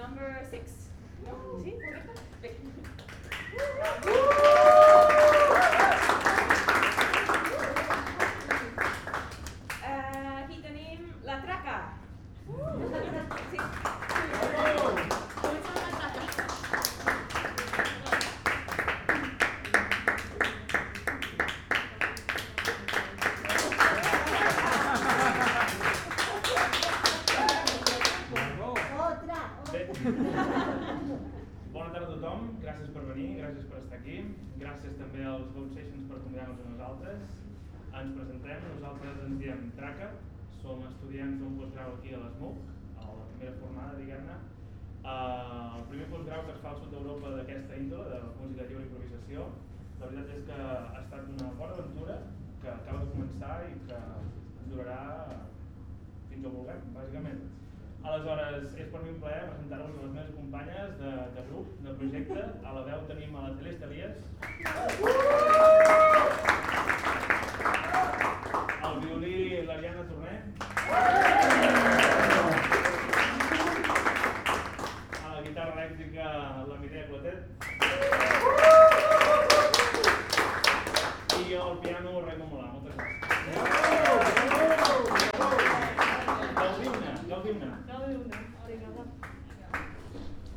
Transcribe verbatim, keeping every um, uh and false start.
number six. No? Sí, correcte. Uh, aquí tenim la traca. Sí. Bona tarda a tothom, gràcies per venir, gràcies per estar aquí, gràcies també als Goat Sessions per convidar-nos a nosaltres. Ens presentem, nosaltres ens diem Traca, som estudiants d'un postgrau aquí a l'ESMUC, a la primera formada, diguem-ne. El primer postgrau que es fa al sud d'Europa d'aquesta índole, de música lliure i improvisació. La veritat és que ha estat una bona aventura que acaba de començar i que durarà fins on vulguem, bàsicament. Aleshores, és per mi un plaer presentar-vos a les meves companyes de, de grup, de projecte. A la veu tenim a la Celeste Elias, al violí l'Ariana Torner, a la guitarra elèctrica la Mireia Clotet i al piano Raimon Molà. Moltes gràcies. Gaudiu-ne, gaudiu-ne. Gaudiu-ne. Obrigada.